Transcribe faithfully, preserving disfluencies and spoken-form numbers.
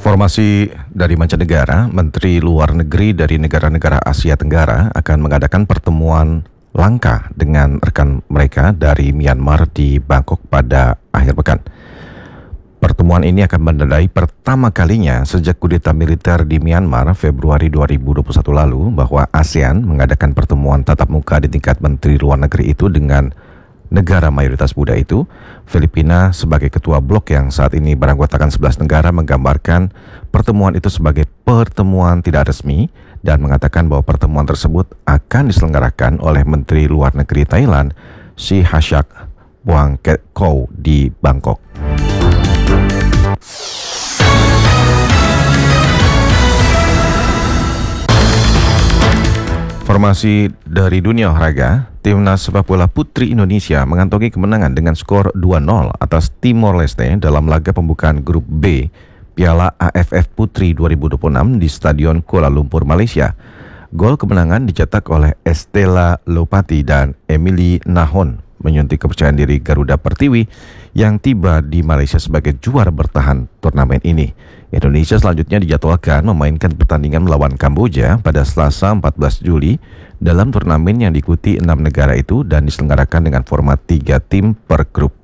Informasi dari mancanegara, Menteri Luar Negeri dari negara-negara Asia Tenggara akan mengadakan pertemuan langka dengan rekan mereka dari Myanmar di Bangkok pada akhir pekan. Pertemuan ini akan menandai pertama kalinya sejak kudeta militer di Myanmar Februari dua ribu dua puluh satu lalu bahwa ASEAN mengadakan pertemuan tatap muka di tingkat Menteri Luar Negeri itu dengan negara mayoritas Buddha itu. Filipina sebagai ketua blok yang saat ini beranggotakan sebelas negara menggambarkan pertemuan itu sebagai pertemuan tidak resmi dan mengatakan bahwa pertemuan tersebut akan diselenggarakan oleh Menteri Luar Negeri Thailand Si Hashak Boangketkou di Bangkok. Informasi dari dunia olahraga, Timnas Sepak Bola Putri Indonesia mengantongi kemenangan dengan skor dua nol atas Timor Leste dalam laga pembukaan grup B Piala A F F Putri dua ribu dua puluh enam di Stadion Kuala Lumpur, Malaysia. Gol kemenangan dicetak oleh Estela Lopati dan Emily Nahon, menyuntik kepercayaan diri Garuda Pertiwi yang tiba di Malaysia sebagai juara bertahan turnamen ini. Indonesia selanjutnya dijadwalkan memainkan pertandingan melawan Kamboja pada Selasa empat belas Juli dalam turnamen yang diikuti enam negara itu dan diselenggarakan dengan format tiga tim per grup.